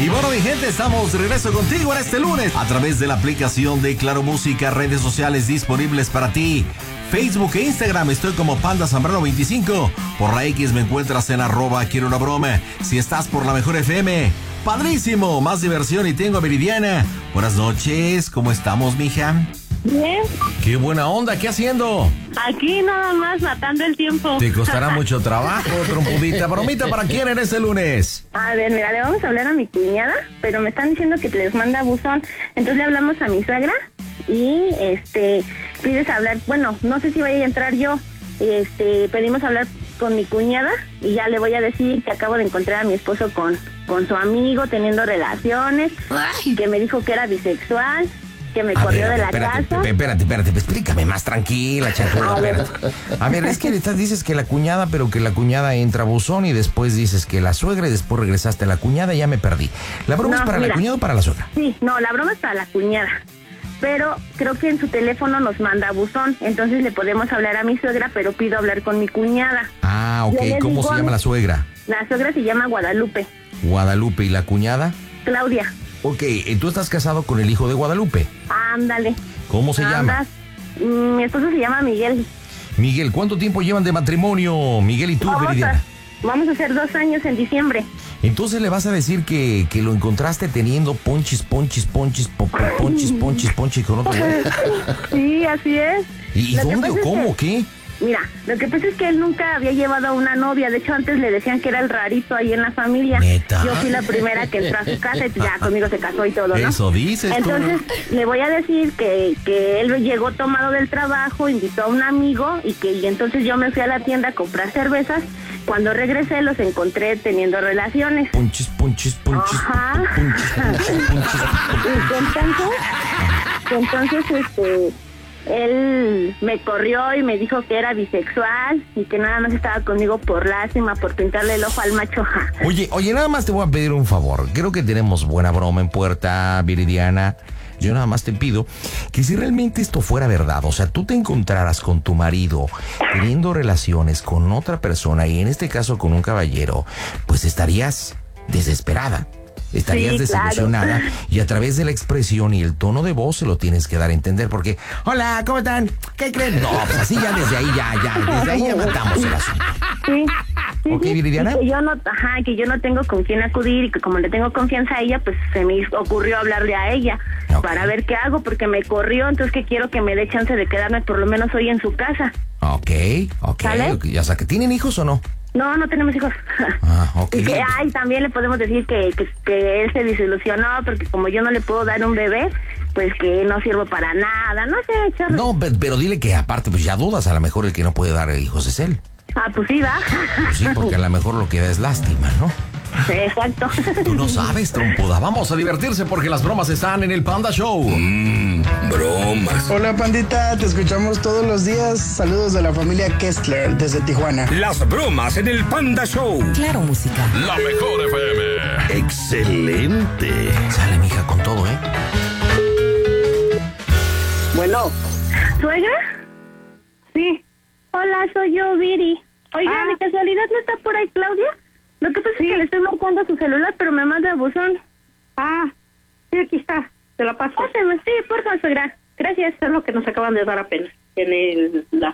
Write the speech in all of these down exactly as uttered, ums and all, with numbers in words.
Y bueno, mi gente, estamos de regreso contigo en este lunes a través de la aplicación de Claro Música, redes sociales disponibles para ti. Facebook e Instagram estoy como Panda Zambrano veinticinco. Por la X me encuentras en arroba quiero una broma. Si estás por la Mejor F M, padrísimo, más diversión y tengo a Viridiana. Buenas noches, ¿cómo estamos, mija? Bien. Qué buena onda, ¿qué haciendo? Aquí nada más matando el tiempo. Te costará mucho trabajo, trompudita. Bromita, ¿para quién en este lunes? A ver, mira, le vamos a hablar a mi cuñada, pero me están diciendo que les manda buzón. Entonces le hablamos a mi suegra y este pides hablar, bueno, no sé si vaya a entrar yo. Este, pedimos hablar con mi cuñada y ya le voy a decir que acabo de encontrar a mi esposo con, con su amigo teniendo relaciones, Ay. que me dijo que era bisexual, que me a corrió ver, de la espérate, casa. Espérate, espérate, explícame más tranquila, chancluda, espérate. A ver, es que ahorita dices que la cuñada, pero que la cuñada entra a buzón y después dices que la suegra y después regresaste a la cuñada y ya me perdí. ¿La broma no, es para mira, la cuñada o para la suegra? Sí, no, la broma es para la cuñada. Pero creo que en su teléfono nos manda buzón, entonces le podemos hablar a mi suegra, pero pido hablar con mi cuñada. Ah, ok, ¿cómo digo, se llama la suegra? La suegra se llama Guadalupe. Guadalupe, ¿y la cuñada? Claudia. Ok, ¿tú estás casado con el hijo de Guadalupe? Ándale. ¿Cómo se Andas. llama? Mi esposo se llama Miguel. Miguel, ¿cuánto tiempo llevan de matrimonio, Miguel y tú, vamos Viridiana? A, vamos a hacer dos años en diciembre. Entonces le vas a decir que, que lo encontraste teniendo ponchis, ponchis, ponchis, ponchis, ponchis, ponchis con otro güey. Sí, así es. ¿Y, y dónde o cómo? Es que, ¿qué? Mira, lo que pasa es que él nunca había llevado a una novia. De hecho, antes le decían que era el rarito ahí en la familia. ¿Neta? Yo fui la primera que entró a su casa y ya conmigo se casó y todo, ¿no? Eso dices. Entonces, tú. le voy a decir que, que él llegó tomado del trabajo, invitó a un amigo y que y entonces yo me fui a la tienda a comprar cervezas. Cuando regresé los encontré teniendo relaciones. Punchis, punchis, punchis. Ajá. Punchis, punchis, punchis. Entonces, entonces, este... él me corrió y me dijo que era bisexual y que nada más estaba conmigo por lástima, por pintarle el ojo al macho. Oye, oye, nada más te voy a pedir un favor. Creo que tenemos buena broma en puerta, Viridiana. Yo nada más te pido que si realmente esto fuera verdad, o sea, tú te encontraras con tu marido teniendo relaciones con otra persona y en este caso con un caballero, pues estarías desesperada. Estarías sí, desilusionada, claro. Y a través de la expresión y el tono de voz se lo tienes que dar a entender porque, hola, ¿cómo están? ¿Qué creen? No, pues así ya desde ahí ya, ya, desde ahí ya matamos el asunto. Sí. Sí, ¿Ok, sí, Viridiana? Que yo no, ajá, que yo no tengo con quién acudir y que como le tengo confianza a ella, pues se me ocurrió hablarle a ella okay. para ver qué hago porque me corrió, entonces que quiero que me dé chance de quedarme por lo menos hoy en su casa. Ok, ok. ¿Sale? Ya sea, que ¿tienen hijos o no? No, no tenemos hijos. Ah, ok. Y que, ay, también le podemos decir que, que, que él se desilusionó porque como yo no le puedo dar un bebé, pues que no sirvo para nada, no sé, Charlie. No, pero, pero dile que aparte, pues ya dudas, a lo mejor el que no puede dar hijos es él. Ah, pues sí, va. Pues sí, porque a lo mejor lo que da es lástima, ¿no? Sí, exacto. Tú no sabes, trompuda. Vamos a divertirse porque las bromas están en el Panda Show. Mmm, bromas. Hola, Pandita. Te escuchamos todos los días. Saludos de la familia Kessler desde Tijuana. Las bromas en el Panda Show. Claro, música. La Mejor F M. Excelente. Sale, mija, con todo, ¿eh? Bueno. ¿Suegra? Sí. Hola, soy yo, Viri. Oiga, ah. ¿de casualidad no está por ahí Claudia? Lo que pasa sí. es que le estoy marcando a su celular, pero me manda a buzón. Ah, sí, aquí está. Te la paso. Pásame, sí, por favor, suegra. Gracias. Es lo que nos acaban de dar apenas. En el... La...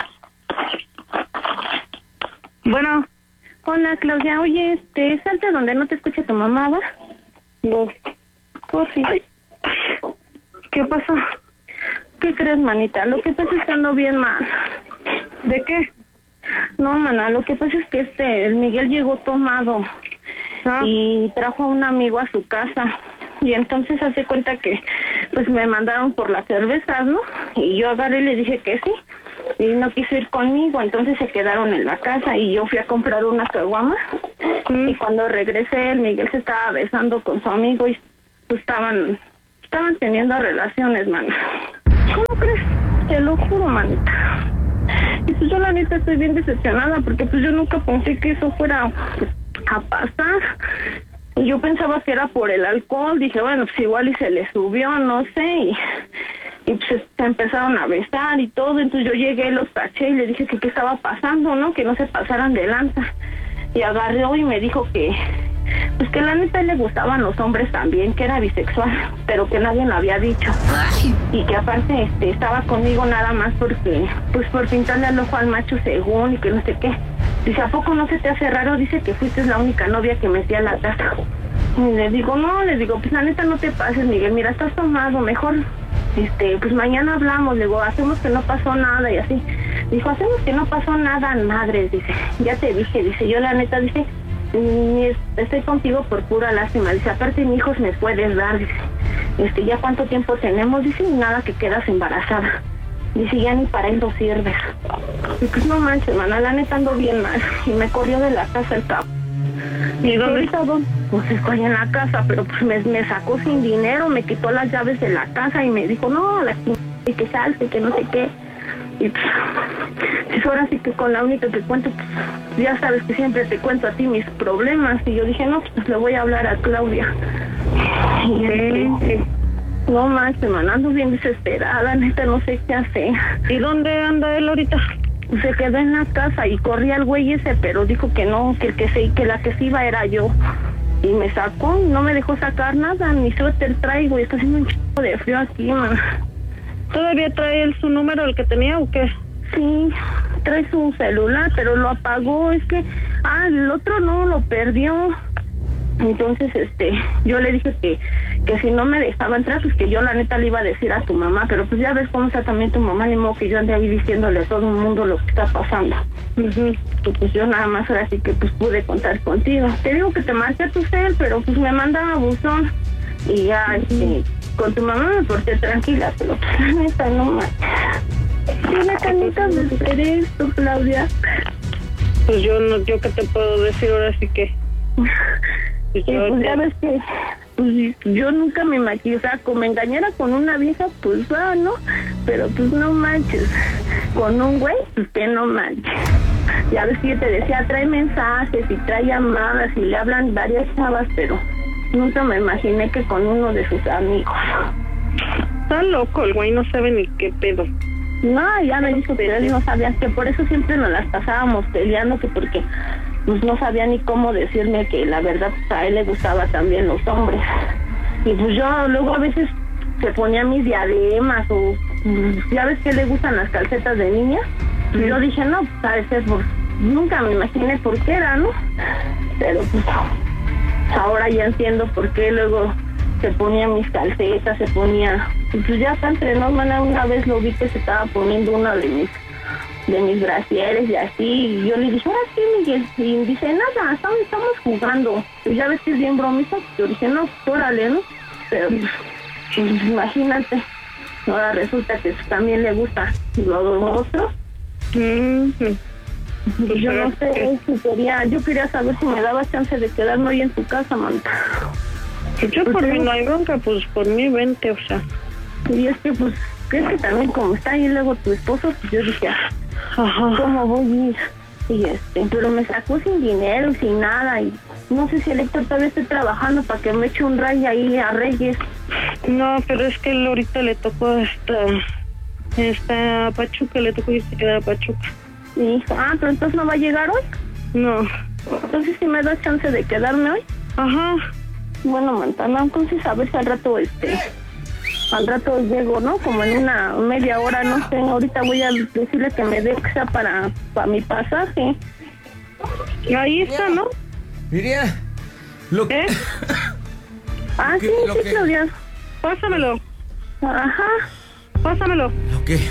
Bueno. Hola, Claudia. Oye, este, salte donde no te escuche tu mamá, ¿va? No. Por si. Ay. ¿Qué pasó? ¿Qué crees, manita? Lo que pasa es que ando bien mal. ¿De qué? No, mana, lo que pasa es que este, el Miguel llegó tomado ¿Ah? y trajo a un amigo a su casa. Y entonces hace cuenta que, pues me mandaron por las cervezas, ¿no? Y yo agarré y le dije que sí. Y no quiso ir conmigo, entonces se quedaron en la casa y yo fui a comprar una caguama. Mm. Y cuando regresé, el Miguel se estaba besando con su amigo y pues estaban, estaban teniendo relaciones, mana. ¿Cómo crees? Te lo juro, manita. Y pues yo la neta estoy bien decepcionada porque pues yo nunca pensé que eso fuera pues, a pasar. Y yo pensaba que era por el alcohol. Dije, bueno, pues igual y se le subió, no sé. Y, y pues se empezaron a besar y todo. Entonces yo llegué, los taché y le dije que qué estaba pasando, ¿no? Que no se pasaran de lanza. Y agarró y me dijo que, pues que la neta le gustaban los hombres también, que era bisexual, pero que nadie lo había dicho. Y que aparte este, estaba conmigo nada más porque, pues por pintarle el ojo al macho según y que no sé qué. Dice, ¿a poco no se te hace raro? Dice que fuiste la única novia que metía a la casa. Y le digo, no, le digo, pues la neta no te pases, Miguel, mira, estás tomado, mejor, este, pues mañana hablamos, le digo, hacemos que no pasó nada y así. Dijo, hacemos que no pasó nada, madre, dice, ya te dije, dice, yo la neta, dice, ni es- estoy contigo por pura lástima, dice, aparte ni hijos me puedes dar, dice, este, ya cuánto tiempo tenemos, dice, y nada que quedas embarazada. Dice, ya ni para eso sirves. Y pues no manches, hermana, la neta ando bien mal, y me corrió de la casa el capo. ¿Y dónde está? Pues estoy en la casa, pero pues me, me sacó sin dinero, me quitó las llaves de la casa y me dijo, no, la ch- y que salte, que no sé qué. Y pues, pues ahora sí que con la única que cuento, pues ya sabes que siempre te cuento a ti mis problemas. Y yo dije, no, pues le voy a hablar a Claudia. Y este, no más, hermano, ando bien desesperada, neta, no sé qué hacer. ¿Y dónde anda él ahorita? Se quedó en la casa y corría el güey ese, pero dijo que no, que el que se, que la que se iba era yo. Y me sacó, no me dejó sacar nada, ni suéter traigo y está haciendo un chico de frío aquí, man. ¿Todavía trae él su número, el que tenía o qué? Sí, trae su celular, pero lo apagó, es que, ah, el otro no, lo perdió. Entonces, este, yo le dije que, que si no me dejaba entrar, pues que yo la neta le iba a decir a tu mamá, pero pues ya ves cómo está también tu mamá, ni modo que yo ande ahí diciéndole a todo el mundo lo que está pasando. Uh-huh. Y pues yo nada más ahora sí que pues pude contar contigo. Te digo que te marqué tu cel, pero pues me mandaba buzón y ya, uh-huh. este, con tu mamá me porté tranquila, pero pues la neta no más. Sí, neta, neta, me esperé esto, Claudia. Pues yo no, yo qué te puedo decir ahora sí que... Pues, eh, pues ya ves que pues, yo nunca me imaginé, o sea, como me engañara con una vieja, pues ah, ¿no? Pero pues no manches, con un güey, pues que no manches. Ya ves que yo te decía, trae mensajes y trae llamadas y le hablan varias chavas, pero nunca me imaginé que con uno de sus amigos. Está loco el güey, no sabe ni qué pedo. No, ya me dijo que él no sabía, que por eso siempre nos las pasábamos peleando, que porque pues no sabía ni cómo decirme que la verdad pues, a él le gustaba también los hombres. Y pues yo luego a veces se ponía mis diademas o ya ves que le gustan las calcetas de niña. Y yo dije, no, pues a veces pues, nunca me imaginé por qué era, ¿no? Pero pues ahora ya entiendo por qué luego se ponía mis calcetas, se ponía... Y pues ya está entre nos, mana, una vez lo vi que se estaba poniendo una de mis de mis brasieres y así, y yo le dije, ah, sí, Miguel, y dice, nada, estamos, estamos jugando, y ya ves que es bien bromista, yo dije, no, órale, ¿no? Pero, pues, imagínate, ahora resulta que también le gusta lo otro. Mm-hmm. Pues yo no sé si quería, yo quería saber si me daba chance de quedarme hoy en tu casa, man. Yo por mí no hay bronca, pues por mí vente, o sea. Y es que, pues, es que también como está ahí luego tu esposo, pues yo dije, ajá, ¿cómo voy a ir? Y este, pero me sacó sin dinero, sin nada, y no sé si el Héctor todavía estoy trabajando para que me eche un ray ahí a Reyes. No, pero es que él ahorita le tocó hasta, hasta Pachuca, le tocó irse a quedar a Pachuca. Y dijo, ah, pero entonces no va a llegar hoy. No. Entonces sí me da chance de quedarme hoy. Ajá. Bueno, Montana, entonces a ver si al rato, este, al rato llego, ¿no? Como en una media hora, no sé. Ahorita voy a decirle que me dé que sea para, para mi pasaje. Ahí está, ¿no? Miriam, lo que... ¿Eh? Ah, que- sí, lo sí, que- Claudia. Pásamelo, Ajá. pásamelo. Lo que...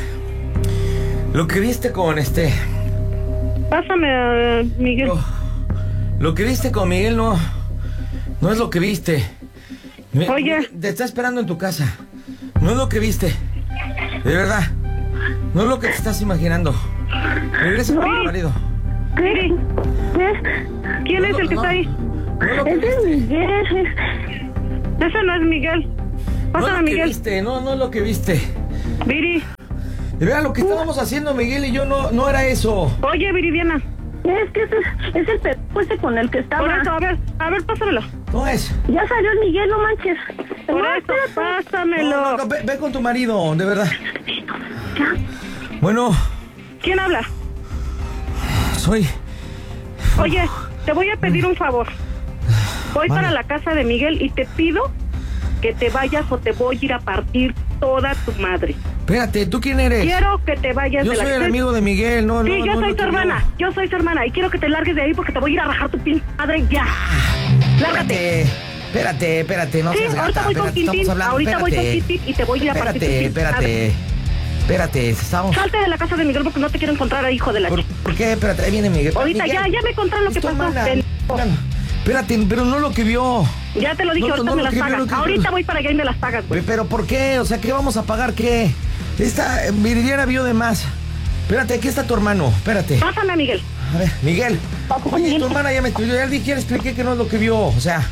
Lo que viste con este... Pásame a Miguel. Lo, lo que viste con Miguel no... No es lo que viste. Me- Oye. Te está esperando en tu casa. No es lo que viste. De verdad. No es lo que te estás imaginando. Regresa con tu marido. Miri, ¿Qué? ¿quién No, es el que no, está ahí? No es lo que Es de viste. Miguel. Ese no es Miguel. No es Pásame a lo que Miguel. viste. No, no es lo que viste. Viri. De verdad, lo que estábamos haciendo Miguel y yo no, no era eso. Oye, Viridiana. Es que ese es, es el pepo ese con el que estaba. Por eso, a ver, a ver, pásamelo. No es. Ya salió el Miguel, no manches. Por No, eso, espérate. pásamelo. No, no, no, ve, ve con tu marido, de verdad. Ya. Bueno, ¿Quién habla? soy... Oye, te voy a pedir un favor. Voy Vale. para la casa de Miguel y te pido que te vayas o te voy a ir a partir toda tu madre. Espérate, ¿tú quién eres? Quiero que te vayas Yo de la soy el casa. amigo de Miguel, no, Sí, no, yo no, soy no tu te hermana, digo. yo soy tu hermana y quiero que te largues de ahí porque te voy a ir a rajar tu pinche madre ya. Lárgate. Espérate, espérate, espérate, no Sí, seas ahorita gata, voy con espérate, estamos Quintín, hablando, ahorita voy con espérate. Quintín y te voy a ir a partir tu Espérate, pinche madre. espérate, espérate, estamos... Salte de la casa de Miguel porque no te quiero encontrar ahí, hijo de la ¿Por, ch... por qué? Espérate, ahí viene Miguel. Ahorita Miguel, ya, ya me contaron lo es que tu pasó. hermana. Ven. Espérate, pero no lo que vio. Ya te lo dije, No, ahorita no, me lo las que vio, pagas. lo que- Ahorita voy para allá y me las pagas, güey. ¿Pero por qué? O sea, ¿qué vamos a pagar? ¿Qué? Esta eh, Viridiana vio de más. Espérate, aquí está tu hermano. Espérate. Pásame a Miguel. A ver, Miguel. Oye, tu hermana ya me yo ya le dije, ya le expliqué que no es lo que vio. O sea.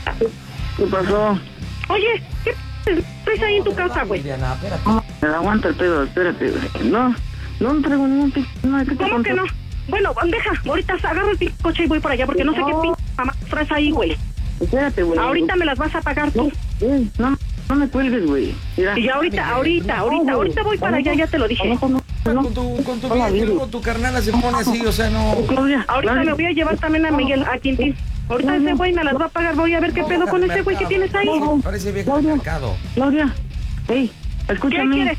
¿Qué pasó? Oye, ¿qué p- traes ahí en tu casa, güey? Viridiana, espérate. Me aguanta el pedo, espérate, güey. No, no me traigo ningún p... No, ¿qué te ¿Cómo conté? que no? Bueno, deja, ahorita agarro el p- coche y voy para allá porque no sé qué p... mamá traes ahí, güey. Espérate, güey. Ahorita me las vas a pagar tú. Eh, No, no me cuelgues, güey. Mira. Y ya ahorita, ahorita, ahorita, ahorita voy para allá, ya te lo dije. No, no, no. Con tu, con tu Hola, Miguel, y Viri. luego tu carnala se pone así, o sea, no. Claudia, Ahorita Claudia. me voy a llevar también a Miguel, a Quintín. Ahorita ese güey me las va a pagar, voy a ver qué pedo con ese güey que tienes ahí. Parece viejo de mercado. Claudia, hey, ¿Qué escúchame. quieres?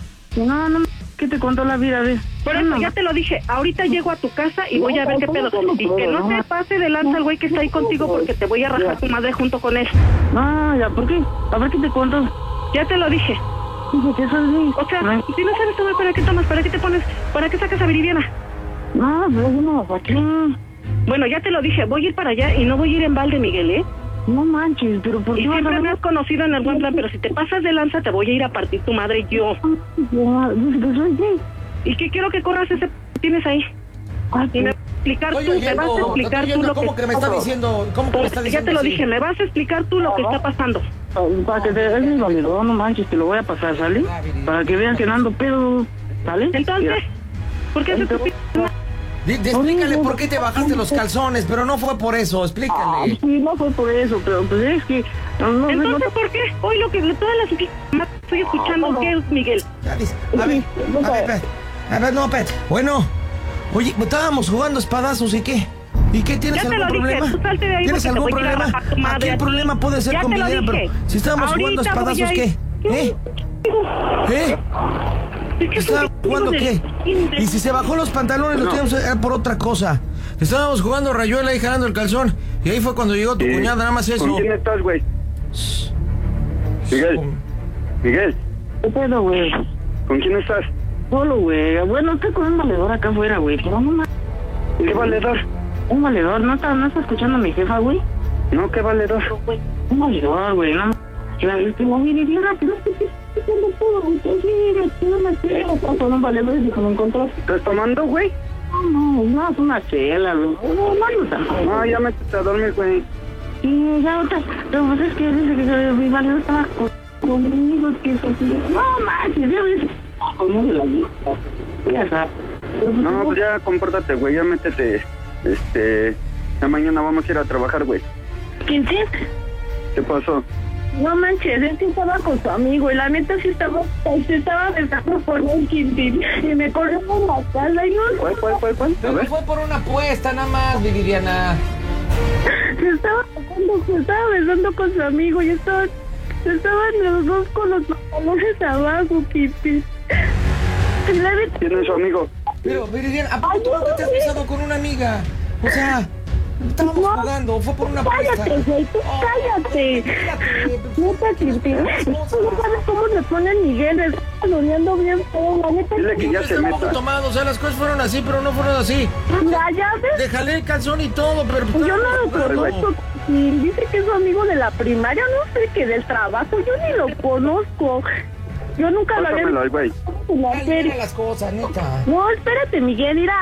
No, no, ¿qué te contó la vida? A ver. Por eso No, ya te lo dije, ahorita llego a tu casa y voy a ver qué pedo. Y que no se pase de lanza el güey que está ahí contigo porque te voy a rajar tu madre junto con él. No, ya, ¿por qué? A ver qué te contó. Ya te lo dije. Dice que eso es gay. O sea, No, si no sabes tomar, ¿para qué tomas? ¿Para qué te pones? ¿Para qué sacas a Viridiana? no, pero yo no, ¿para qué? Bueno, ya te lo dije, voy a ir para allá y no voy a ir en balde, Miguel, ¿eh? No manches, pero ¿por Y qué vas a siempre me ver? has conocido en el buen plan, pero si te pasas de lanza te voy a ir a partir tu madre yo. Ya, dice que soy gay. ¿Y qué quiero que corras ese p que tienes ahí? Ay, Y me vas a explicar Estoy tú, me vas a oyendo, explicar estoy tú oyendo, lo ¿cómo que... que me está diciendo? ¿Cómo que me está Ya diciendo te lo así? dije, me vas a explicar tú lo que está pasando. para que te es mi valedor, no manches, te lo voy a pasar, ¿sale? Para que vean que no ando pedo, ¿sale? Entonces, Mira. ¿por qué haces tu p... Di- di- Explícale por qué te bajaste los calzones, pero no fue por eso, Ah, explícale. sí, no fue por eso, pero pues es que... No, no, Entonces, no, ¿por qué? Hoy lo que todas las p... estoy escuchando, ¿qué es, Miguel? Ya dice, A ver, a ver, espérate. A ver, no, espérate. Bueno, oye, estábamos jugando espadazos y qué. ¿Y qué tienes Ya te algún lo dije, problema? tú salte de ahí ¿Tienes porque te algún voy a ir a problema? rajar tu madre Aquí a el ti. problema puede ser Ya con te lo Viridiana, pero dije. si estábamos jugando Ahorita voy espadazos, a ¿qué? ir. ¿Eh? ¿Eh? Es que ¿Estábamos tú- jugando qué? Y si se bajó los pantalones, lo teníamos era por otra cosa. Estábamos jugando rayuela y jalando el calzón. Y ahí fue cuando llegó tu Sí. cuñada, nada más eso. ¿Con quién estás, güey? Miguel, Miguel, ¿qué pedo, güey? ¿con quién estás? Solo, güey. Bueno, estoy con un valedor acá afuera, güey, pero no mames. ¿Qué valedor? Un valedor, ¿no está, no está escuchando a mi jefa, güey? No, ¿qué valedor? Un valedor, güey, no. La última Viridiana, pero es que sí, sí, tengo todo, güey, que sí, me quedo una chela, con un valedor y se me encontró. ¿Estás tomando, güey? No, no, no, es una chela, güey. No, no, no, no. No, ya métete a dormir, güey. Sí, ya otra, pero pues es que dice que que mi valedor estaba con, conmigo, que eso, sí. No manches, ya ves, conmigo la vida. Ya sabes. Pero, pues, No, pues ya compórtate, güey, ya métete. Este, ya mañana vamos a ir a trabajar, güey. Quintín, ¿Qué pasó? no manches, es que estaba con tu amigo y la neta sí estaba, se estaba besando por un Quintín y me corrió por la casa y no ¿Cuál, cuál, cuál, cuál? A Pero ver. fue por una apuesta nada más, Viridiana. se estaba besando, se estaba besando con su amigo y estaban, estaban los dos con los pantalones abajo, Quintín. Y la neta, ¿Quién es su amigo? Pero, Viridiana, ¿a poco tú nunca te has besado con una amiga? O sea, estábamos No. jugando, fue por una apuesta. cállate, güey, tú cállate. Neta, Quintín, tú no sabes cómo se pone Miguel, me está aloneando bien feo, la neta. Dile que ya se Estamos meta. tomados, o sea, las cosas fueron así, pero no fueron así. Ya, ya ves. Déjale el calzón y todo, pero... pues, Yo no lo estábamos jugando. conozco. Y dice que es su amigo de la primaria, no sé qué del trabajo, yo ni lo conozco. Yo nunca lo había Pásamelo ahí, güey. visto en la Ay, serie. mira las cosas, neta. No, espérate, Miguel, irá.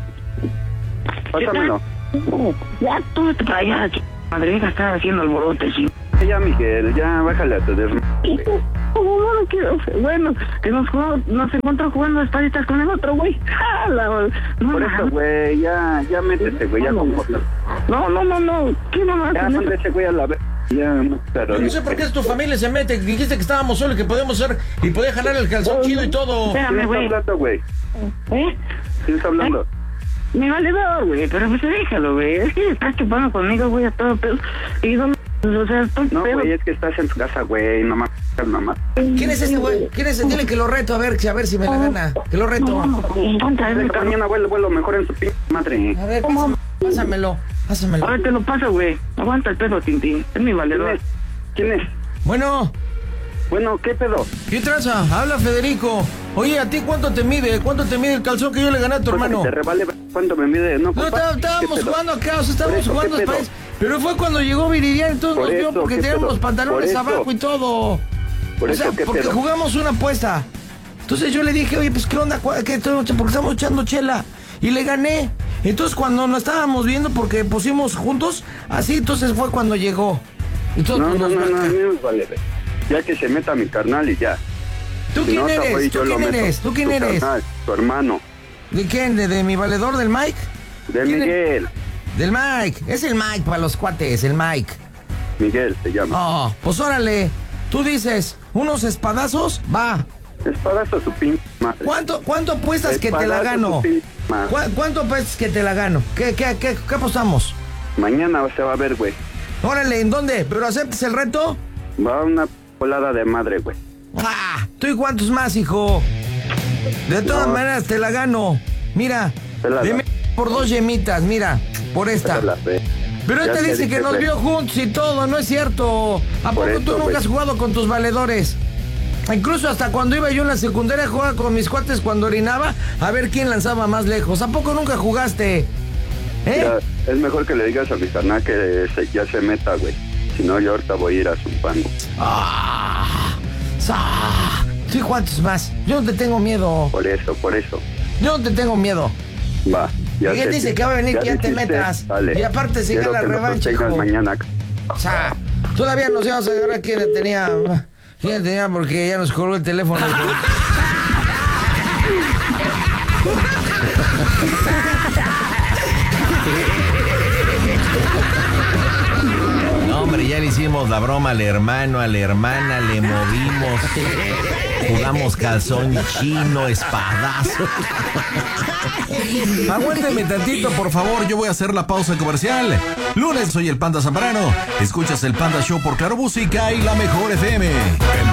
Pásamelo. ya, tú vete para allá, ch... madre, deja estar haciendo alborote, sí. Ya, Miguel, ya bájale a tu desmadre, güey. ¿Cómo no lo quiero? Bueno, que nos, jugamos, nos encontró jugando espaditas con el otro, güey. Ah, la- no, Por eso, güey, ya, ya métete, güey, ya compórtate. no, no, no, no. ¿Qué mamá? Ya, manda ese güey a la vez. Ya, no, pero... No sé por qué es tu familia se mete. Dijiste que estábamos solos y que podemos ser y podía jalar el calzón chido y todo. Espérame, ¿Quién está güey. hablando, güey? ¿Eh? ¿Quién está hablando? mi valedor, güey, pero pues déjalo, güey. Es que estás chupando conmigo, güey, a todo pedo. Y no, o sea, estoy No, pedo. güey, es que estás en tu casa, güey, no mames, mamá. ¿Quién es ese güey? ¿Quién es ese? Dile que lo reto, a ver, a ver si me la gana. Que lo reto. No, güey, no traes mi carro. Mañana vuelo, vuelo mejor en su pinche madre. A ver, pásame- pásamelo, pásamelo. A ver, te lo paso, güey. Aguanta el pedo, Tintín. Es mi ¿Quién valedor. es? ¿Quién es? Bueno, Bueno, ¿qué pedo? ¿qué traza? Habla Federico. Oye, ¿a ti cuánto te mide? ¿Cuánto te mide el calzón que yo le gané a tu hermano? Te revale cuánto me mide, ¿no, No, papá? está- ¿Qué estábamos pedo? jugando acá, o sea, Por estábamos eso, jugando ¿qué al pedo? país. Pero fue cuando llegó Viridiana, entonces Por nos vio eso, porque ¿qué teníamos pedo? los pantalones Por eso. abajo y todo. Por o eso, sea, ¿qué porque pedo? jugamos una apuesta. Entonces yo le dije, oye, pues, ¿qué onda? ¿Cuál- ¿Qué? Porque estamos echando chela. Y le gané. Entonces, cuando nos estábamos viendo, porque pusimos juntos, así, entonces fue cuando llegó. Entonces, No, pues, no, nos no, no, marca. no, vale, güey. Ya que se meta mi carnal y ya. ¿Tú Si quién no, te voy, eres? ¿Tú yo lo quién meto. eres? ¿Tú quién Tu eres? carnal, tu hermano, ¿De quién? ¿De, de mi valedor del Mike? de ¿Quién es? Miguel. Del Mike. Es el Mike para los cuates, el Mike. Miguel se llama. Oh, pues órale. Tú dices, unos espadazos, va. Espadazo su pinche madre. ¿Cuánto, cuánto apuestas que te la Espadazo gano? su pinche madre. ¿Cu- ¿Cuánto apuestas que te la gano? ¿Qué, qué, qué, qué apostamos? Mañana se va a ver, güey. Órale, ¿en dónde? ¿Pero aceptas el reto? Va una volada de madre, güey. ¡Ah! ¿Tú y cuántos más, hijo? De todas No. maneras, te la gano. Mira, Te la dime por dos yemitas, mira, por esta. Esa la fe. Pero Ya este te dice dije, que nos güey. vio juntos y todo, no es cierto. ¿A Por poco eso, tú nunca güey. has jugado con tus valedores? Incluso hasta cuando iba yo en la secundaria jugaba con mis cuates cuando orinaba a ver quién lanzaba más lejos. ¿A poco nunca jugaste? ¿Eh? Ya, es mejor que le digas a mi carnal que se- ya se meta, güey. Si no, yo ahorita voy a ir a su pango. ¡Ah! ¡Sa! ¿Tú y cuántos más? Yo no te tengo miedo. Por eso, por eso. Yo no te tengo miedo. Va. Ya Miguel sé dice que- que va a venir, que ya te dijiste, metas. dale. Y aparte sigue Quiero la que me revancha, sostengas hijo. mañana. O sea, todavía nos íbamos a agarrar quién tenía. ¿Quién tenía? Porque ya nos colgó el teléfono. No, hombre, ya le hicimos la broma al hermano, a la hermana, le movimos. Jugamos calzón chino, espadazo. Aguánteme tantito, por favor, yo voy a hacer la pausa comercial. Lunes soy el Panda Zambrano. Escuchas el Panda Show por Claro Música y La Mejor F M. El